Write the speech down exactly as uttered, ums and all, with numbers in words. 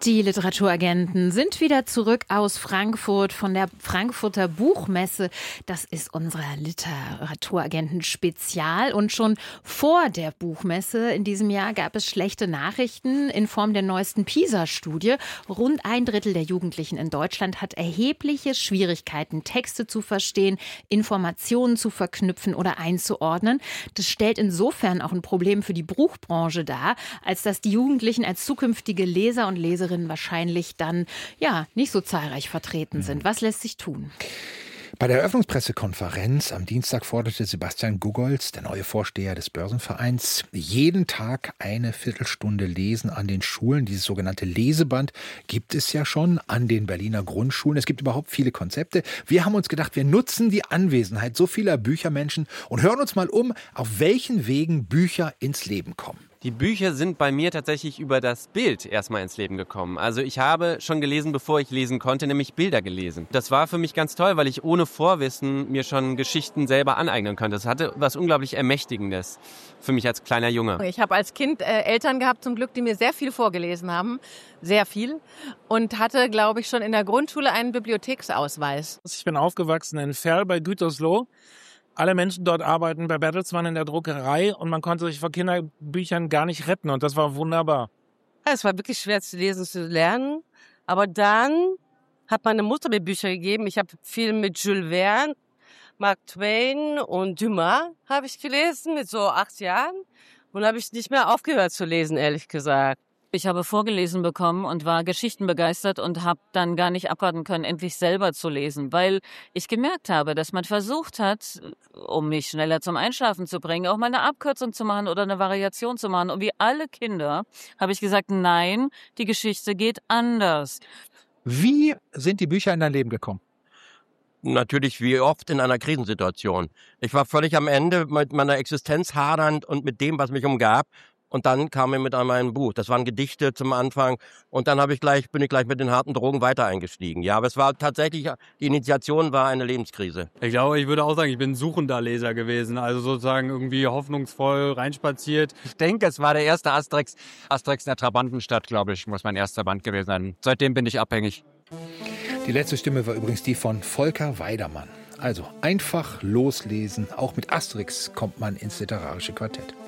Die Literaturagenten sind wieder zurück aus Frankfurt von der Frankfurter Buchmesse. Das ist unser Literaturagenten-Spezial. Und schon vor der Buchmesse in diesem Jahr gab es schlechte Nachrichten in Form der neuesten PISA-Studie. Rund ein Drittel der Jugendlichen in Deutschland hat erhebliche Schwierigkeiten, Texte zu verstehen, Informationen zu verknüpfen oder einzuordnen. Das stellt insofern auch ein Problem für die Buchbranche dar, als dass die Jugendlichen als zukünftige Leser und Leserinnen wahrscheinlich dann ja nicht so zahlreich vertreten sind. Was lässt sich tun? Bei der Eröffnungspressekonferenz am Dienstag forderte Sebastian Gugolz, der neue Vorsteher des Börsenvereins, jeden Tag eine Viertelstunde Lesen an den Schulen. Dieses sogenannte Leseband gibt es ja schon an den Berliner Grundschulen. Es gibt überhaupt viele Konzepte. Wir haben uns gedacht, wir nutzen die Anwesenheit so vieler Büchermenschen und hören uns mal um, auf welchen Wegen Bücher ins Leben kommen. Die Bücher sind bei mir tatsächlich über das Bild erstmal ins Leben gekommen. Also ich habe schon gelesen, bevor ich lesen konnte, nämlich Bilder gelesen. Das war für mich ganz toll, weil ich ohne Vorwissen mir schon Geschichten selber aneignen konnte. Das hatte was unglaublich Ermächtigendes für mich als kleiner Junge. Ich habe als Kind äh, Eltern gehabt, zum Glück, die mir sehr viel vorgelesen haben. Sehr viel. Und hatte, glaube ich, schon in der Grundschule einen Bibliotheksausweis. Ich bin aufgewachsen in Verl bei Gütersloh. Alle Menschen dort arbeiten bei Bertelsmann in der Druckerei und man konnte sich vor Kinderbüchern gar nicht retten und das war wunderbar. Es war wirklich schwer zu lesen, zu lernen, aber dann hat meine Mutter mir Bücher gegeben. Ich habe viel mit Jules Verne, Mark Twain und Dumas habe ich gelesen mit so acht Jahren und habe ich nicht mehr aufgehört zu lesen, ehrlich gesagt. Ich habe vorgelesen bekommen und war geschichtenbegeistert und habe dann gar nicht abwarten können, endlich selber zu lesen, weil ich gemerkt habe, dass man versucht hat, um mich schneller zum Einschlafen zu bringen, auch mal eine Abkürzung zu machen oder eine Variation zu machen. Und wie alle Kinder habe ich gesagt, nein, die Geschichte geht anders. Wie sind die Bücher in dein Leben gekommen? Natürlich wie oft in einer Krisensituation. Ich war völlig am Ende mit meiner Existenz hadernd und mit dem, was mich umgab. Und dann kam er mit einem Buch. Das waren Gedichte zum Anfang. Und dann habe ich gleich, bin ich gleich mit den harten Drogen weiter eingestiegen. Ja, aber es war tatsächlich, die Initiation war eine Lebenskrise. Ich glaube, ich würde auch sagen, ich bin ein suchender Leser gewesen. Also sozusagen irgendwie hoffnungsvoll reinspaziert. Ich denke, es war der erste Asterix. Asterix in der Trabantenstadt, glaube ich, muss mein erster Band gewesen sein. Seitdem bin ich abhängig. Die letzte Stimme war übrigens die von Volker Weidermann. Also einfach loslesen. Auch mit Asterix kommt man ins literarische Quartett.